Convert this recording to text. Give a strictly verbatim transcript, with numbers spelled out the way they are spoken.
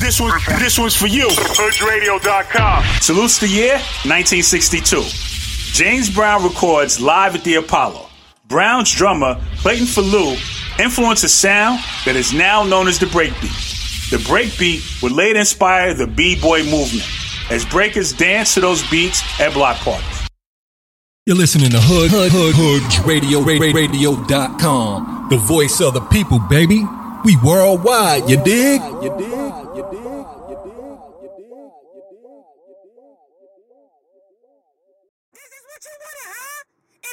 This one, this one's for you. Hood Radio dot com. Salutes the year, nineteen sixty-two. James Brown records live at the Apollo. Brown's drummer, Clayton Falou, influenced a sound that is now known as the breakbeat. The breakbeat would later inspire the B-boy movement, as breakers dance to those beats at block parties. You're listening to Hood, Hood, Hood, Hood Radio, Radio dot com. The voice of the people, baby. We worldwide, you dig? You dig?